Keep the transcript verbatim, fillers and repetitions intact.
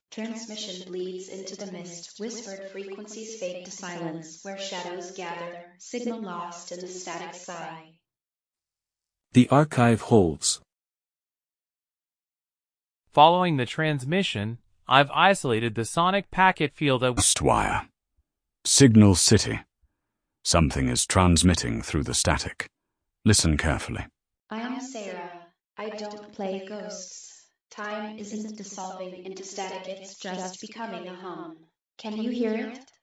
Transmission bleeds into the mist, whispered frequencies fade to silence, where shadows gather, signal lost in the static sigh. The archive holds. Following the transmission, I've isolated the sonic packet field at Wire. Signal City. Something is transmitting through the static. Listen carefully. I am Sarah. I don't play ghosts. Time isn't dissolving into static, it's just becoming a hum. Can you hear it?